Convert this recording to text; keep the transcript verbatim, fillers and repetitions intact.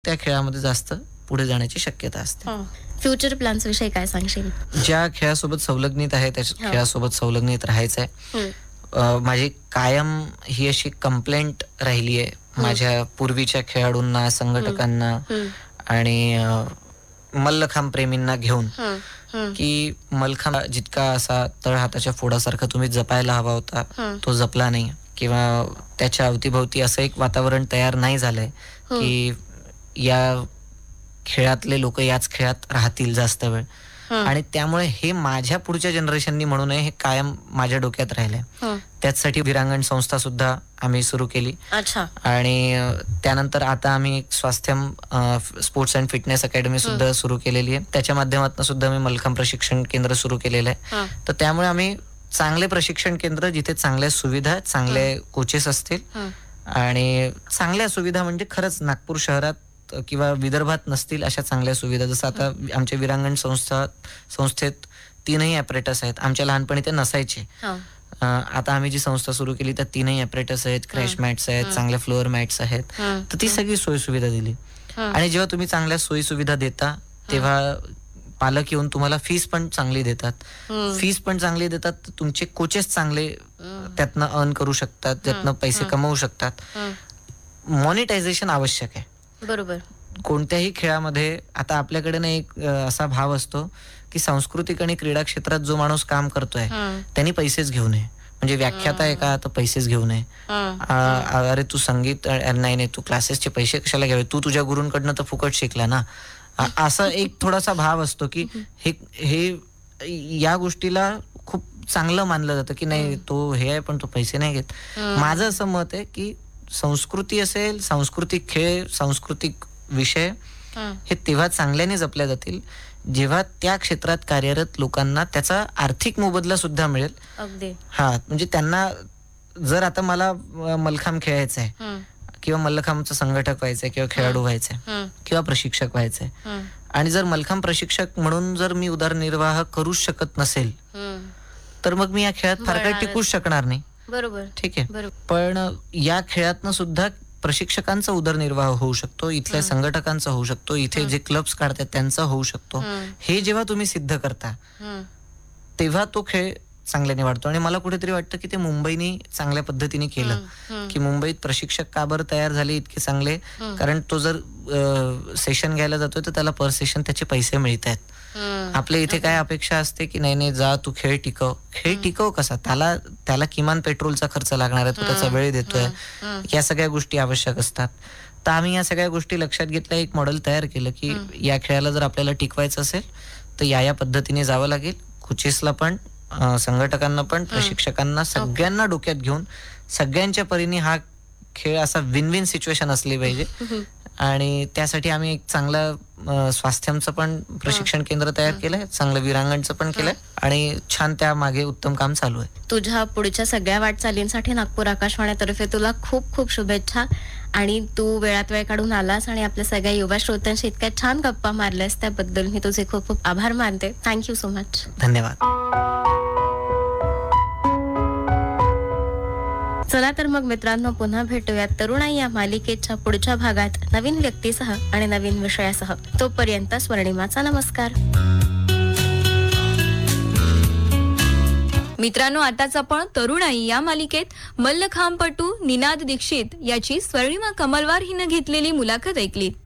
त्या खेळामध्ये जास्त पुढे जाण्याची शक्यता असते. फ्युचर प्लॅन्स विषयी काय सांगशील? ज्या खेळासोबत संलग्नित आहे त्या खेळासोबत संलग्नित राहायचं आहे. माझी कायम ही अशी कंप्लेंट राहिली आहे माझ्या पूर्वीच्या खेळाडूंना, संघटकांना आणि मल्लखांब प्रेमींना घेऊन, की मल्लखांब जितका असा तळहाताच्या फोडासारखा तुम्ही जपायला हवा होता तो जपला नाही, किंवा त्याच्या अवतीभोवती असं एक वातावरण तयार नाही झालंय की या खेळातले लोक याच खेळात राहतील जास्त वेळ. आणि त्यामुळे हे माझ्या पुढच्या जनरेशननी म्हणू नये हे कायम माझ्या डोक्यात राहिलंय. त्याचसाठी वीरांगण संस्था सुद्धा आम्ही सुरू केली. आणि त्यानंतर आता आम्ही एक Swasthyam sports and fitness academy सुद्धा सुरू केलेली आहे. त्याच्या माध्यमातून सुद्धा मी मल्लखांब प्रशिक्षण केंद्र सुरू केलेलं आहे. तर त्यामुळे आम्ही चांगले प्रशिक्षण केंद्र जिथे चांगल्या सुविधा, चांगले कोचेस असतील आणि चांगल्या सुविधा म्हणजे खरंच नागपूर शहरात किंवा विदर्भात नसतील अशा चांगल्या सुविधा. जसं आता आमच्या वीरांगण संस्था संस्थेत तीनही ॲपरेटस आहेत. आमच्या लहानपणी ते नसायचे. आता आम्ही जी संस्था सुरू केली त्यात तीनही ॲपरेटस आहेत, क्रॅश मॅट्स आहेत, चांगल्या फ्लोअर मॅट्स आहेत. तर ती सगळी सोयी सुविधा दिली. आणि जेव्हा तुम्ही चांगल्या सोयी सुविधा देता तेव्हा पालक येऊन तुम्हाला फीस पण चांगली देतात. फीस पण चांगली देतात तर तुमचे कोचेस चांगले त्यातनं अर्न करू शकतात, त्यातनं पैसे कमवू शकतात. मॉनिटायझेशन आवश्यक आहे. बरोबर. कोणत्याही खेळामध्ये आता आपल्याकडे ना एक असा भाव असतो की सांस्कृतिक आणि क्रीडा क्षेत्रात जो माणूस काम करतोय त्यांनी पैसेच घेऊ नये. म्हणजे व्याख्याता आहे का तर पैसेच घेऊ नये. अरे तू संगीत नाही नाही तू क्लासेसचे पैसे कशाला घ्यावे, तू तुझ्या गुरूंकडनं तर फुकट शिकला ना. असा एक थोडासा भाव असतो की हे हे या गोष्टीला खूप चांगलं मानलं जातं की नाही तो हे आहे पण तो पैसे नाही घेत. माझं असं मत आहे की संस्कृती असेल, सांस्कृतिक खेळ, सांस्कृतिक विषय हे तेव्हा चांगल्याने जपल्या जातील जेव्हा त्या क्षेत्रात कार्यरत लोकांना त्याचा आर्थिक मोबदला सुद्धा मिळेल. अगदी. हा म्हणजे त्यांना जर आता मला मल्लखांब खेळायचं आहे किंवा मल्लखांबचं संघटक व्हायचंय किंवा खेळाडू व्हायचंय किंवा प्रशिक्षक व्हायचंय आणि जर मल्लखांब प्रशिक्षक म्हणून जर मी उदरनिर्वाह करूच शकत नसेल तर मग मी या खेळात फार काही टिकूच शकणार नाही. बरोबर. ठीक आहे. पण या खेळातनं सुद्धा प्रशिक्षकांचा उदरनिर्वाह होऊ शकतो, इथल्या संघटकांचा होऊ शकतो, इथे जे क्लब्स काढतात त्यांचा होऊ शकतो. हे जेव्हा तुम्ही सिद्ध करता तेव्हा तो खेळ चांगल्याने वाढतो. आणि मला कुठेतरी वाटतं की ते मुंबईने चांगल्या पद्धतीने केलं की मुंबईत प्रशिक्षक का बरं तयार झाले इतके चांगले, कारण तो जर सेशन घ्यायला जातोय तर त्याला पर सेशन त्याचे पैसे मिळत आहेत. आपल्या इथे काय अपेक्षा असते की नाही नाही जा तू खेळ टिकव. खेळ टिकव कसा, त्याला त्याला किमान पेट्रोलचा खर्च लागणार आहे, तो त्याचा वेळ देतोय, या सगळ्या गोष्टी आवश्यक असतात. तर आम्ही या सगळ्या गोष्टी लक्षात घेतल्या एक मॉडेल तयार केलं की या खेळाला जर आपल्याला टिकवायचं असेल तर या या पद्धतीने जावं लागेल. कोचेसला पण, संघटकांना पण, प्रशिक्षकांना सगळ्यांना डोक्यात घेऊन सगळ्यांच्या परीने हा खेळ असा विन विन सिच्युएशन असली पाहिजे. आणि त्यासाठी आम्ही एक चांगलं स्वास्थ्यमचं पण प्रशिक्षण केंद्र तयार केलंय, चांगलं वीरांगणचं पण केलंय आणि छान त्या मागे उत्तम काम चालू आहे. तुझ्या पुढच्या सगळ्या वाटचालींसाठी नागपूर आकाशवाणीतर्फे तुला खूप खूप शुभेच्छा. आणि तू वेळात वेळ काढून आलास आणि आपल्या सगळ्या युवा श्रोत्यांशी इतक्या छान गप्पा मारल्यास त्याबद्दल मी तुझे खूप खूप आभार मानते. Thank you so much. धन्यवाद. चला तर मग मित्रांनो पुन्हा भेटूयात तरुणाई या मालिकेच्या पुढच्या भागात नवीन व्यक्तीसह आणि नवीन विषयासह. तोपर्यंत स्वर्णिमाचा नमस्कार. मित्रांनो, आताच आपण तरुणाई या मालिकेत मल्लखांबपटू निनाद दीक्षित याची स्वर्णिमा कमलवार हिनं घेतलेली मुलाखत ऐकली.